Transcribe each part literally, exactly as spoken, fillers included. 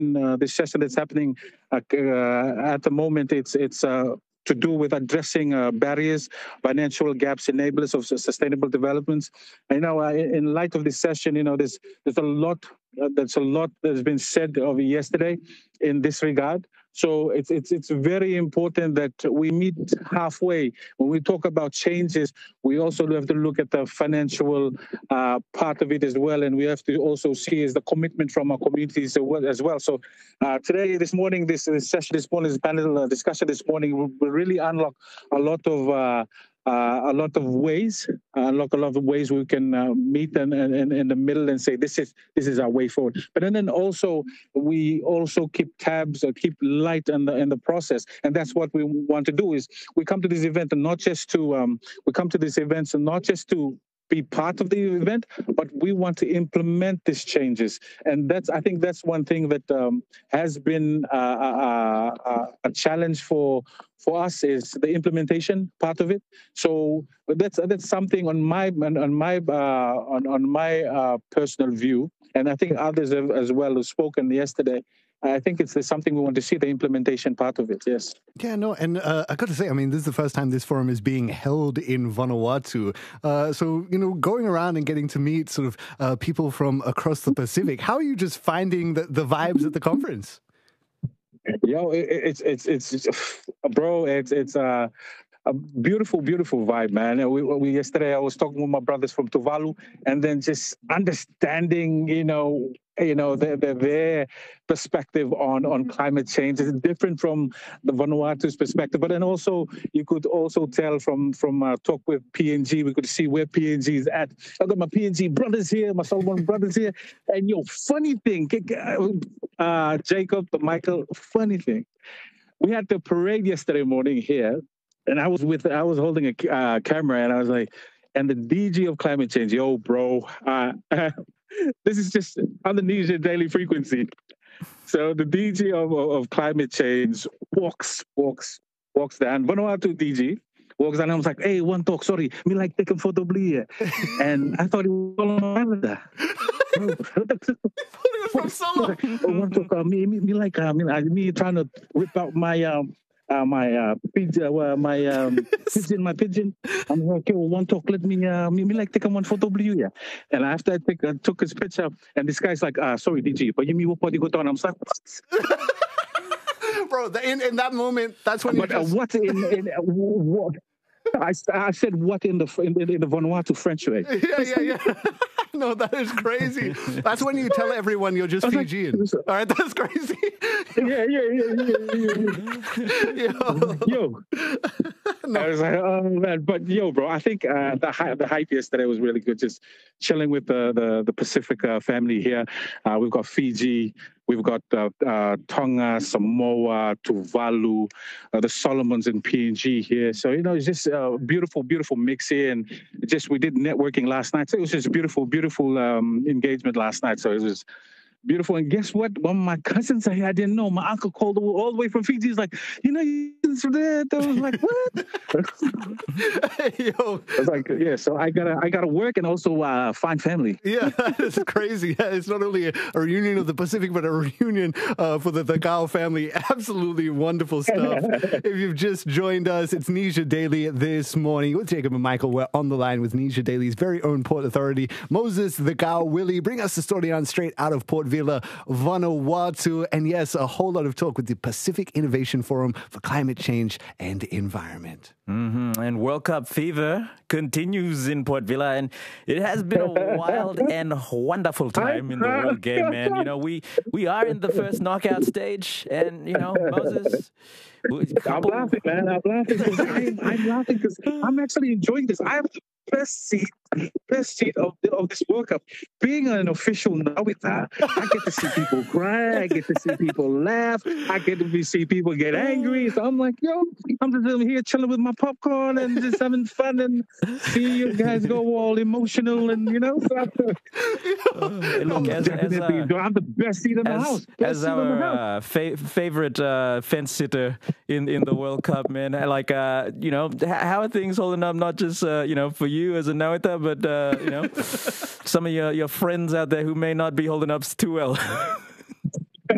uh, this session that's happening uh, uh, at the moment. It's it's uh, to do with addressing uh, barriers, financial gaps, enablers of sustainable developments. I know uh, in light of this session, you know, there's there's a lot uh, there's a lot that's been said over yesterday in this regard. So it's it's it's very important that we meet halfway. When we talk about changes, we also have to look at the financial uh, part of it as well, and we have to also see is the commitment from our communities as well. So uh, today, this morning, this, this session, this morning, this panel uh, discussion this morning will, will really unlock a lot of. Uh, Uh, a lot of ways, uh, unlock a lot of ways we can uh, meet and in, in, in the middle and say this is this is our way forward. But then, then also we also keep tabs or keep light in the in the process, and that's what we want to do. Is we come to this event and not just to um, we come to these events and not just to be part of the event, but we want to implement these changes. And that's, I think that's one thing that um, has been uh, a, a, a challenge for for us is the implementation part of it. So that's that's something on my on my uh, on on my uh, personal view, and I think others have, as well have spoken yesterday. I think it's something we want to see, the implementation part of it, yes. Yeah, no, and uh, I got to say, I mean, this is the first time this forum is being held in Vanuatu. Uh, so, you know, going around and getting to meet sort of uh, people from across the Pacific, how are you just finding the, the vibes at the conference? Yo, it, it's, it's, it's, it's, bro, it's, it's, uh, a beautiful, beautiful vibe, man. We, we yesterday I was talking with my brothers from Tuvalu, and then just understanding, you know, you know, their their, their perspective on, on climate change is different from the Vanuatu's perspective. But then also you could also tell from from uh, talk with P N G, we could see where P N G is at. I got my P N G brothers here, my Solomon brothers here, and yo, funny thing, uh, Jacob, Michael, funny thing, we had the parade yesterday morning here. And I was with, I was holding a uh, camera, and I was like, and the D G of climate change, yo, bro, uh, this is just on the Nisha daily frequency. So the D G of, of, of climate change walks, walks, walks down. Vanuatu D G walks down, and I was like, hey, one talk, sorry, me like taking photo here. And I thought he was all Canada. From Solo. One talk, uh, me, me, me like, uh, me, me trying to rip out my, um, Uh, my uh, pigeon, uh, my um, pigeon, my pigeon. I'm like, okay, well, one talk. Let me, uh, me, me like take a one photo blue, yeah. And after I take, uh, took his picture, and this guy's like, uh, sorry, D G, but you mean what body go down? I'm like, what? Bro, in, in that moment, that's when you. But just... uh, what in, in uh, what? I, I said what in the in, in the Vanuatu French way. Yeah, yeah, yeah. No, that is crazy. That's when you tell everyone you're just Fijian. Like, all right, that's crazy. Yeah, yeah, yeah, yeah, yeah. Yo. yo. No. I was like, oh, man. But, yo, bro, I think uh, the, hy- the hype yesterday was really good. Just chilling with the, the, the Pacific uh, family here. Uh, we've got Fiji. We've got uh, uh, Tonga, Samoa, Tuvalu, uh, the Solomons and P N G here. So, you know, it's just a beautiful, beautiful mix here. And just we did networking last night. So it was just beautiful, beautiful um, engagement last night. So it was beautiful. And guess what? One of my cousins I, I didn't know. My uncle called all the way from Fiji. He's like, you know, you're there. I was like, what? Yo. I was like, yeah. So I gotta, I gotta work and also uh, find family. Yeah, it's crazy. Yeah, it's not only a, a reunion of the Pacific, but a reunion uh, for the Thakao family. Absolutely wonderful stuff. If you've just joined us, it's Nisha Daily this morning with Jacob and Michael. We're on the line with Nisha Daily's very own Port Authority, Moses Thakao Willie. Bring us the story on straight out of Port Vila, Vanuatu. And yes, a whole lot of talk with the Pacific Innovation Forum for Climate Change and Environment. Mm-hmm. And World Cup fever continues in Port Vila, and it has been a wild and wonderful time in the World Game, man. You know, we we are in the first knockout stage, and, you know, Moses... I'm laughing, man. I'm laughing because I'm, I'm laughing because I'm actually enjoying this. I have the best seat, best seat of, of this World Cup. Being an official now with that, I get to see people cry. I get to see people laugh. I get to see people get angry. So I'm like, yo, I'm just here chilling with my popcorn and just having fun and see you guys go all emotional and, you know. So uh, look, as, as, uh, I'm the best seat in the as, house. Best as our uh, fa- favorite uh, fence sitter in, in the World Cup, man. Like, uh, you know, how are things holding up? Not just, uh, you know, for you as a Nauta, but, uh, you know, some of your, your friends out there who may not be holding up too well.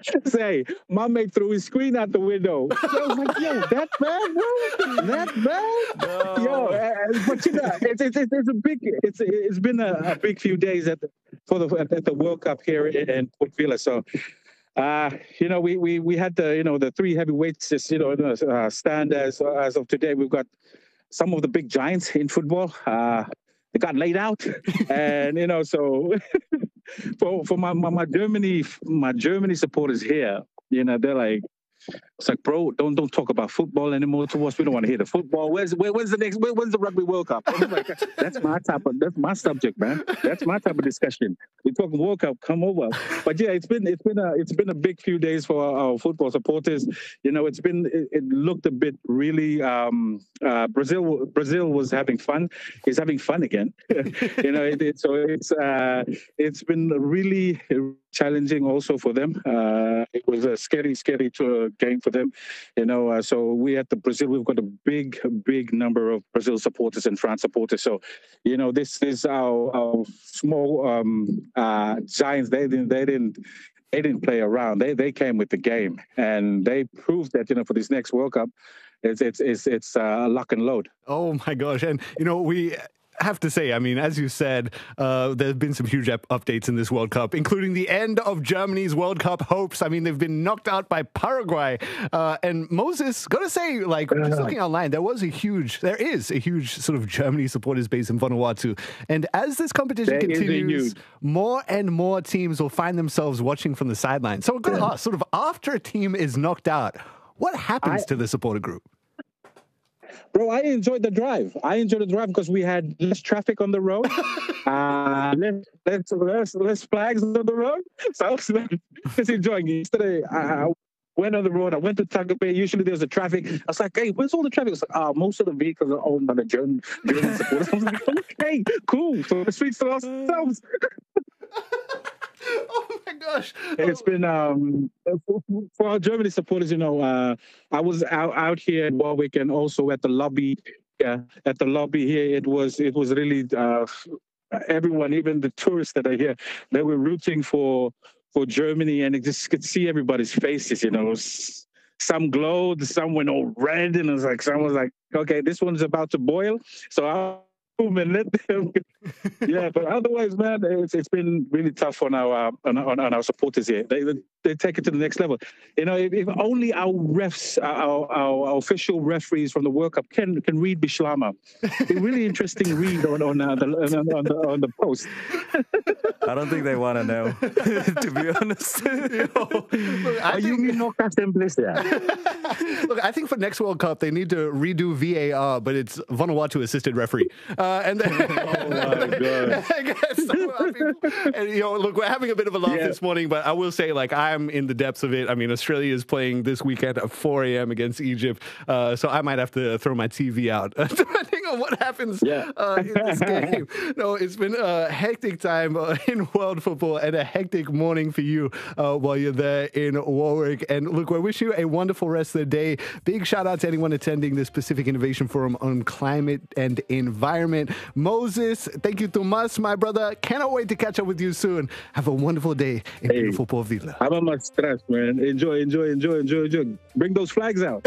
Say, my mate threw his screen out the window. So I was like, yo, that bad, bro? That bad? No. Yo, uh, but you know, it's, it's, it's a big, it's it's been a, a big few days at the, for the at, at the World Cup here in, in Port Vila. So, uh, you know, we, we we had the you know the three heavyweights, just, you know, uh, stand as as of today. We've got some of the big giants in football. Uh, they got laid out, and you know, so for for my, my my Germany my Germany supporters here, you know, they're like. It's like, bro, don't don't talk about football anymore to us. We don't want to hear the football. Where's where, when's the next? Where, when's the Rugby World Cup? I'm like, that's my type of that's my subject, man. That's my type of discussion. We're talking World Cup. Come over. But yeah, it's been it's been a it's been a big few days for our, our football supporters. You know, it's been it, it looked a bit really. Um, uh, Brazil Brazil was having fun. He's having fun again. you know, it, it, so it's uh, it's been really challenging also for them. Uh, it was a scary, scary to, uh, game for them. You know, uh, so we at the Brazil, we've got a big, big number of Brazil supporters and France supporters. So, you know, this is our, our small um, uh, giants. They didn't, they didn't, they didn't play around. They they came with the game, and they proved that, you know, for this next World Cup, it's it's it's it's uh, lock and load. Oh my gosh! And you know we. have to say, I mean, as you said, uh, there have been some huge up- updates in this World Cup, including the end of Germany's World Cup hopes. I mean, they've been knocked out by Paraguay. Uh, and Moses, gotta say, like, just looking online, there was a huge, there is a huge sort of Germany supporters base in Vanuatu. And as this competition there continues, more and more teams will find themselves watching from the sidelines. So, go ask, sort of after a team is knocked out, what happens I- to the supporter group? Bro, I enjoyed the drive. I enjoyed the drive because we had less traffic on the road, uh, less, less, less, less flags on the road. So I was just enjoying it. Yesterday, I went on the road. I went to Taco Bay. Usually there's a traffic. I was like, hey, where's all the traffic? It's like, oh, most of the vehicles are owned by the German, German supporters. I was like, okay, cool. So the streets are ourselves. Oh my gosh! It's been um, for, for our Germany supporters. You know, uh, I was out, out here in Warwick and also at the lobby. Yeah, at the lobby here, it was it was really uh, everyone, even the tourists that are here, they were rooting for for Germany, and it just could see everybody's faces. You know, some glowed, some went all red, and it was like someone was like, "Okay, this one's about to boil." So I. And let them, yeah, but otherwise, man, it's it's been really tough on our on, on, on our supporters here. They they take it to the next level. You know, if, if only our refs, our, our our official referees from the World Cup can can read Bishlama. A really interesting read on on, uh, the, on, on the on the post. I don't think they want to know, to be honest. You know, look, I Are think, you no Look, I think for next World Cup they need to redo V A R, but it's Vanuatu assisted referee. Uh, and then, oh my god! I guess so, and you know, look, we're having a bit of a laugh yeah. this morning, but I will say, like, I'm in the depths of it. I mean, Australia is playing this weekend at four a.m. against Egypt, uh, so I might have to throw my T V out depending on what happens yeah. uh, in this game. No, it's been a hectic time uh, in world football and a hectic morning for you uh, while you're there in Warwick. And look, we wish you a wonderful rest of the day. Big shout out to anyone attending this Pacific Innovation Forum on climate and environment. Moses, thank you, Tomas, my brother. Cannot wait to catch up with you soon. Have a wonderful day in hey, beautiful Port Vila. How much stress, man? Enjoy, enjoy, enjoy, enjoy, enjoy. Bring those flags out.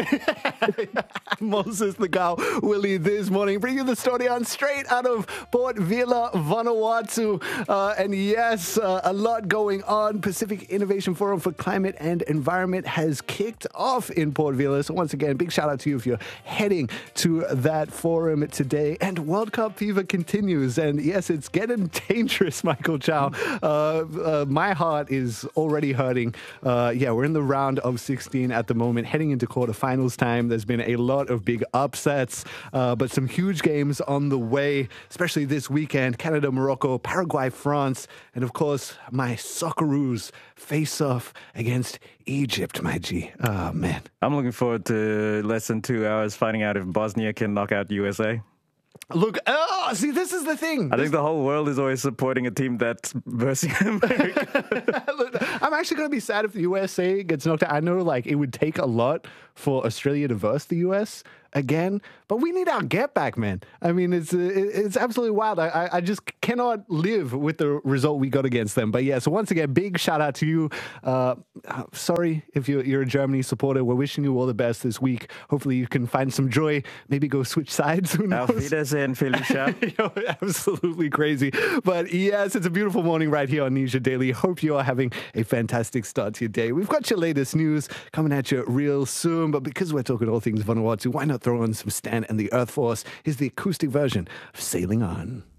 Moses Legal Willie this morning, bringing the story on straight out of Port Vila, Vanuatu. Uh, and yes, uh, a lot going on. Pacific Innovation Forum for Climate and Environment has kicked off in Port Vila. So once again, big shout out to you if you're heading to that forum today. And World Cup fever continues. And yes, it's getting dangerous, Michael Chow. Uh, uh, my heart is already hurting. Uh, yeah, we're in the round of sixteen at the moment, heading into quarterfinals time. There's been a lot of big upsets, uh, but some huge games on the way, especially this weekend. Canada, Morocco, Paraguay, France, and of course, my Socceroos face off against Egypt, my G. Oh, man. I'm looking forward to less than two hours finding out if Bosnia can knock out U S A. Look, oh, see, this is the thing. I think the whole world is always supporting a team that's versing America. Look, I'm actually going to be sad if the U S A gets knocked out. I know, like, it would take a lot for Australia to verse the U S, again. But we need our get back, man. I mean, it's it's absolutely wild. I, I just cannot live with the result we got against them. But yeah, so once again, big shout out to you. Uh, sorry if you're, you're a Germany supporter. We're wishing you all the best this week. Hopefully you can find some joy. Maybe go switch sides. Who knows? Auf Wiedersehen, Felicia. Yo, absolutely crazy. But yes, it's a beautiful morning right here on Nisha Daily. Hope you are having a fantastic start to your day. We've got your latest news coming at you real soon. But because we're talking all things Vanuatu, why not throw on some Stan and the Earth Force? Here's the acoustic version of Sailing On.